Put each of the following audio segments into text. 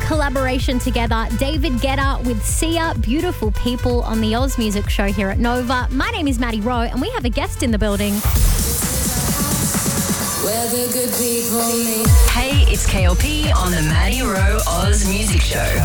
collaboration together. David Guetta with Sia, Beautiful People on the Oz Music Show here at Nova. My name is Maddie Rowe and we have a guest in the building. Hey, it's KLP on the Maddie Rowe Oz Music Show.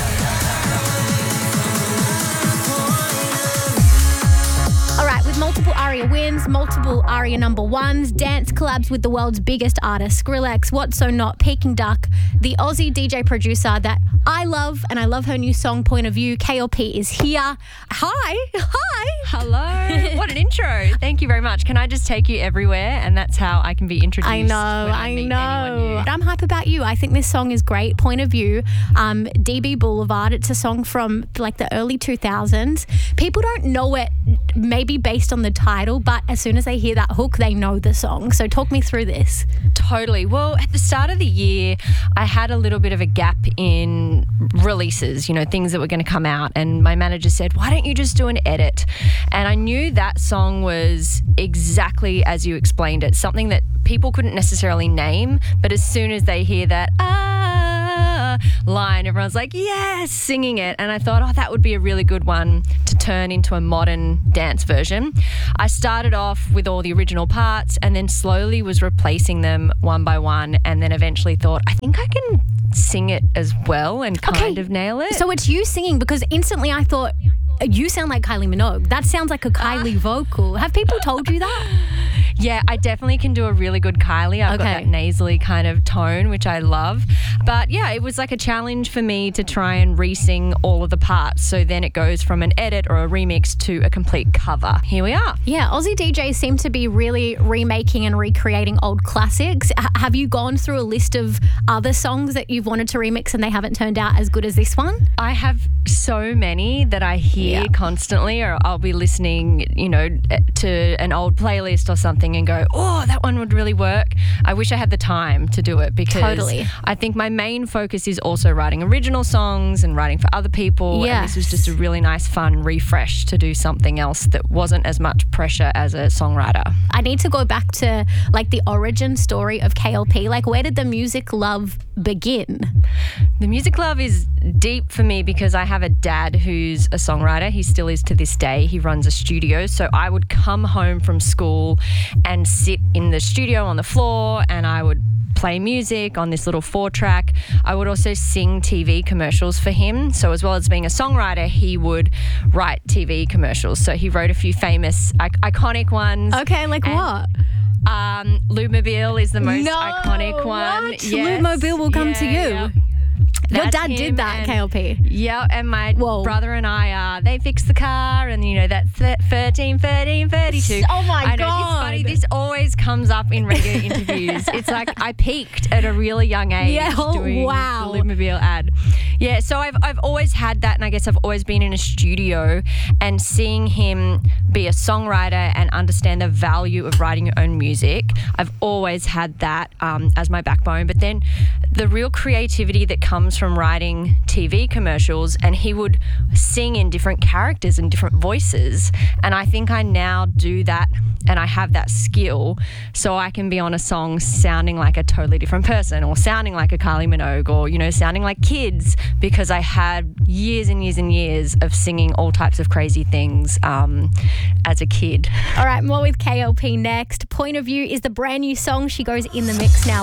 All right, with multiple ARIA wins, multiple ARIA number ones, dance collabs with the world's biggest artists, Skrillex, What So Not, Peking Duck, the Aussie DJ producer that I love, and I love her new song, Point of View, KLP is here. Hi. Hello. What an intro. Thank you very much. Can I just take you everywhere? And that's how I can be introduced. I know. I'm hype about you. I think this song is great. Point of View, DB Boulevard. It's a song from like the early 2000s. People don't know it maybe based on the title, but as soon as they hear that hook, they know the song. So talk me through this. Totally. Well, at the start of the year, I had a little bit of a gap in releases, things that were going to come out. And my manager said, why don't you just do an edit? And I knew that song was exactly as you explained it, something that people couldn't necessarily name, but as soon as they hear that, line, everyone's like, yes, singing it. And I thought, that would be a really good one to turn into a modern dance version. I started off with all the original parts and then slowly was replacing them one by one, and then eventually thought, I think I can sing it as well and kind of nail it. So it's you singing, because instantly I thought, you sound like Kylie Minogue. That sounds like a Kylie vocal. Have people told you that? Yeah, I definitely can do a really good Kylie. I've got that nasally kind of tone, which I love. But yeah, it was like a challenge for me to try and re-sing all of the parts. So then it goes from an edit or a remix to a complete cover. Here we are. Yeah, Aussie DJs seem to be really remaking and recreating old classics. Have you gone through a list of other songs that you've wanted to remix and they haven't turned out as good as this one? I have so many that I hear constantly, or I'll be listening, to an old playlist or something and go, that one would really work. I wish I had the time to do it, because I think my main focus is also writing original songs and writing for other people. Yes. And this was just a really nice, fun refresh to do something else that wasn't as much pressure as a songwriter. I need to go back to like the origin story of KLP. Like, where did the music love begin? The music love is deep for me because I have a dad who's a songwriter. He still is to this day. He runs a studio. So I would come home from school and sit in the studio on the floor, and I would play music on this little 4-track. I would also sing TV commercials for him. So as well as being a songwriter, he would write TV commercials. So he wrote a few famous, iconic ones. Okay, like what? Lubemobile is the most iconic one. What? Yes. Lubemobile will come to you. Yeah. Your dad did that, KLP. Yeah, and my brother and I, they fixed the car, and that's 13, 32. Oh my God. It's funny, this always comes up in radio interviews. It's like I peaked at a really young age doing the Lubemobile ad. Yeah, so I've always had that, and I guess I've always been in a studio, and seeing him be a songwriter and understand the value of writing your own music, I've always had that as my backbone. But then the real creativity that comes from writing TV commercials, and he would sing in different characters and different voices, and I think I now do that, and I have that skill, so I can be on a song sounding like a totally different person, or sounding like a Kylie Minogue, or sounding like kids, because I had years and years and years of singing all types of crazy things as a kid. All right, more with KLP next. Point of View is the brand new song. She goes in the mix now.